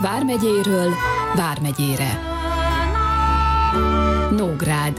Vármegyéről Vármegyére. Nógrád.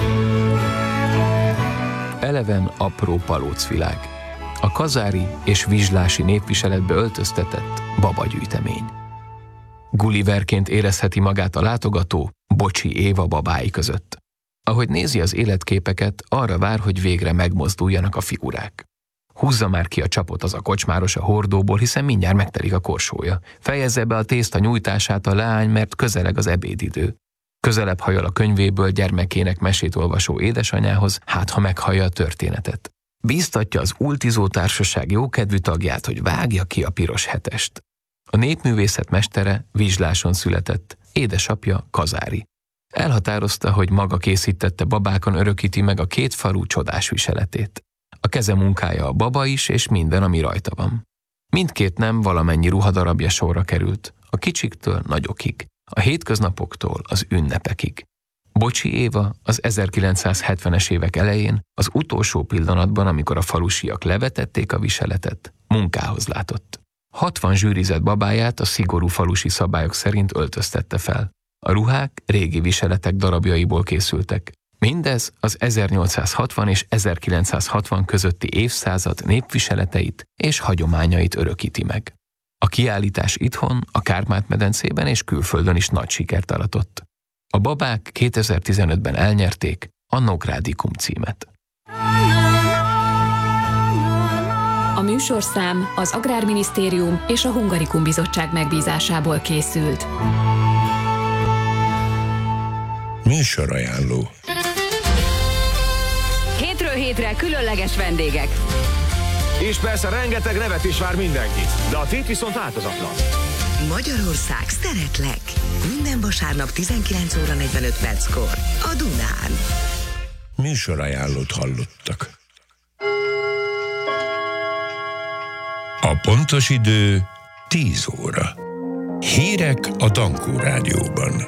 Eleven apró palócvilág. A kazári és vizslási népviseletbe öltöztetett babagyűjtemény. Gulliverként érezheti magát a látogató Bocsi Éva babái között. Ahogy nézi az életképeket, arra vár, hogy végre megmozduljanak a figurák. Húzza már ki a csapot az a kocsmáros a hordóból, hiszen mindjárt megtelik a korsója. Fejezze be a tészta nyújtását a leány, mert közeleg az ebédidő. Közelebb hajol a könyvéből gyermekének mesét olvasó édesanyához, hát ha meghallja a történetet. Bíztatja az ultizó társaság jókedvű tagját, hogy vágja ki a piros hetest. A népművészet mestere vizsláson született, édesapja kazári. Elhatározta, hogy maga készítette babákon örökíti meg a két falu csodás viseletét. A keze munkája a baba is, és minden, ami rajta van. Mindkét nem valamennyi ruhadarabja sorra került, a kicsiktől nagyokig, a hétköznapoktól az ünnepekig. Bocsi Éva az 1970-es évek elején, az utolsó pillanatban, amikor a falusiak levetették a viseletet, munkához látott. 60 zsűrizett babáját a szigorú falusi szabályok szerint öltöztette fel. A ruhák régi viseletek darabjaiból készültek. Mindez az 1860 és 1960 közötti évszázad népviseleteit és hagyományait örökíti meg. A kiállítás itthon, a Kárpát-medencében és külföldön is nagy sikert aratott. A babák 2015-ben elnyerték a Nógrádikum címet. A műsorszám az Agrárminisztérium és a Hungarikum Bizottság megbízásából készült. Műsorajánló. Hétről hétre különleges vendégek. És persze rengeteg nevet is vár mindenki, de a tét viszont változatlan. Magyarország, szeretlek! Minden vasárnap 19 óra 45 perckor a Dunán. Műsorajánlót hallottak. A pontos idő 10 óra. Hírek a Dankó Rádióban.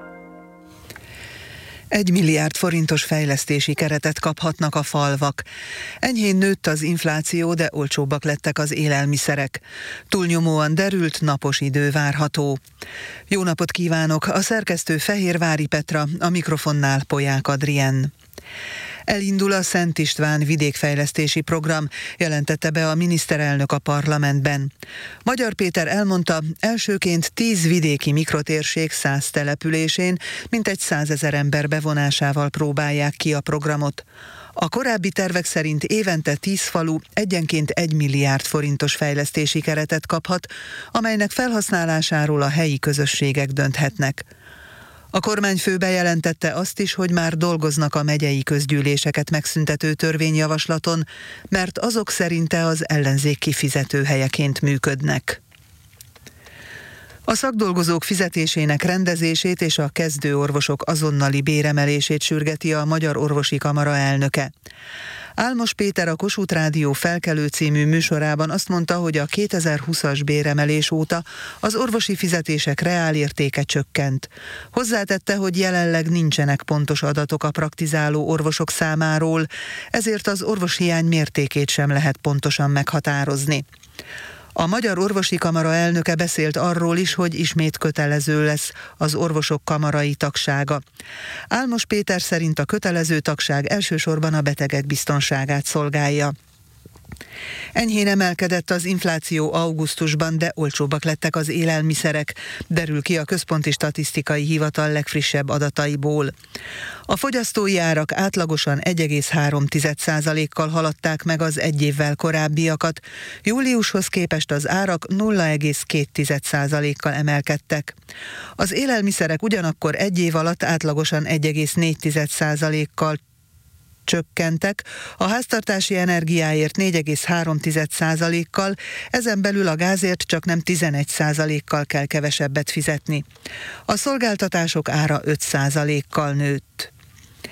1 milliárd forintos fejlesztési keretet kaphatnak a falvak. Enyhén nőtt az infláció, de olcsóbbak lettek az élelmiszerek. Túlnyomóan derült, napos idő várható. Jó napot kívánok! A szerkesztő Fehérvári Petra, a mikrofonnál Polyák Adrien. Elindul a Szent István vidékfejlesztési program, jelentette be a miniszterelnök a parlamentben. Magyar Péter elmondta, elsőként 10 vidéki mikrotérség 100 településén mintegy 100 000 ember bevonásával próbálják ki a programot. A korábbi tervek szerint évente 10 falu egyenként 1 milliárd forintos fejlesztési keretet kaphat, amelynek felhasználásáról a helyi közösségek dönthetnek. A kormányfő bejelentette azt is, hogy már dolgoznak a megyei közgyűléseket megszüntető törvényjavaslaton, mert azok szerinte az ellenzék kifizetőhelyeként működnek. A szakdolgozók fizetésének rendezését és a kezdőorvosok azonnali béremelését sürgeti a Magyar Orvosi Kamara elnöke. Álmos Péter a Kossuth Rádió Felkelő című műsorában azt mondta, hogy a 2020-as béremelés óta az orvosi fizetések reálértéke csökkent. Hozzátette, hogy jelenleg nincsenek pontos adatok a praktizáló orvosok számáról, ezért az orvoshiány mértékét sem lehet pontosan meghatározni. A Magyar Orvosi Kamara elnöke beszélt arról is, hogy ismét kötelező lesz az orvosok kamarai tagsága. Álmos Péter szerint a kötelező tagság elsősorban a betegek biztonságát szolgálja. Enyhén emelkedett az infláció augusztusban, de olcsóbbak lettek az élelmiszerek, derül ki a Központi Statisztikai Hivatal legfrissebb adataiból. A fogyasztói árak átlagosan 1,3%-kal haladták meg az egy évvel korábbiakat, júliushoz képest az árak 0,2%-kal emelkedtek. Az élelmiszerek ugyanakkor egy év alatt átlagosan 1,4%-kal csökkentek, a háztartási energiáért 4,3%-kal, ezen belül a gázért csak nem 11%-kal kell kevesebbet fizetni. A szolgáltatások ára 5%-kal nőtt.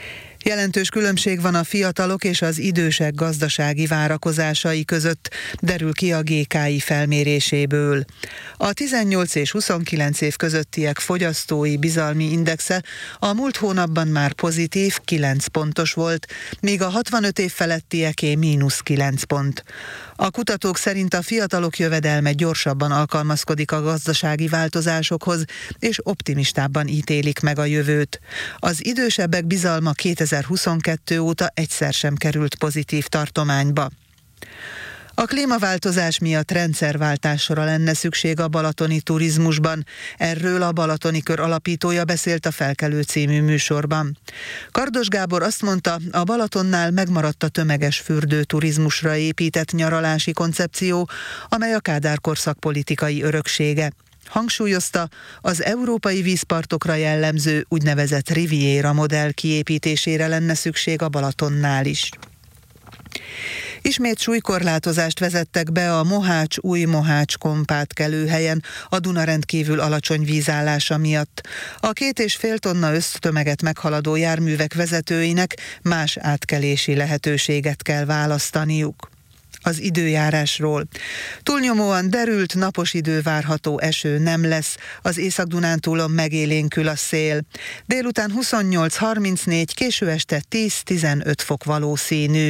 Jelentős különbség van a fiatalok és az idősek gazdasági várakozásai között, derül ki a GKI felméréséből. A 18 és 29 év közöttiek fogyasztói bizalmi indexe a múlt hónapban már pozitív, 9 pontos volt, míg a 65 év felettieké -9 pont. A kutatók szerint a fiatalok jövedelme gyorsabban alkalmazkodik a gazdasági változásokhoz, és optimistábban ítélik meg a jövőt. Az idősebbek bizalma 2022 óta egyszer sem került pozitív tartományba. A klímaváltozás miatt rendszerváltásra lenne szükség a balatoni turizmusban. Erről a Balatoni Kör alapítója beszélt a Felkelő című műsorban. Kardos Gábor azt mondta, a Balatonnál megmaradt a tömeges fürdőturizmusra épített nyaralási koncepció, amely a Kádár-korszak politikai öröksége. Hangsúlyozta, az európai vízpartokra jellemző úgynevezett Riviera modell kiépítésére lenne szükség a Balatonnál is. Ismét súlykorlátozást vezettek be a Mohács-Új-Mohács-Kompátkelőhelyen a Duna rendkívül alacsony vízállása miatt. A 2,5 tonna össztömeget meghaladó járművek vezetőinek más átkelési lehetőséget kell választaniuk. Az időjárásról. Túlnyomóan derült, napos idő várható, eső nem lesz, az Észak-Dunántúlon megélénkül a szél. Délután 28-34, késő este 10-15 fok valószínű.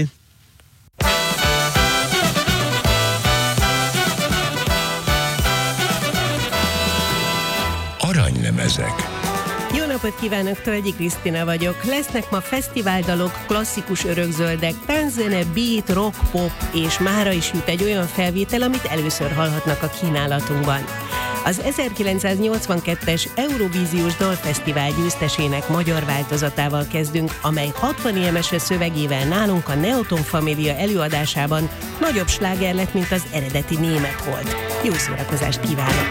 Aranylemezek. Jó napot kívánok, Tölgyi Krisztina vagyok. Lesznek ma fesztiváldalok, klasszikus örökzöldek, tánczene, beat, rock, pop, és mára is jut egy olyan felvétel, amit először hallhatnak a kínálatunkban. Az 1982-es Eurovíziós Dalfesztivál győztesének magyar változatával kezdünk, amely 60 éves szövegével nálunk a Neoton Família előadásában nagyobb sláger lett, mint az eredeti német volt. Jó szórakozást kívánok!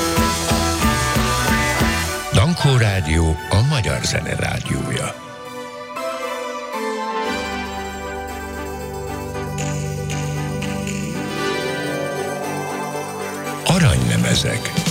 Dankó Rádió, a magyar zene rádiója. Aranylemezek.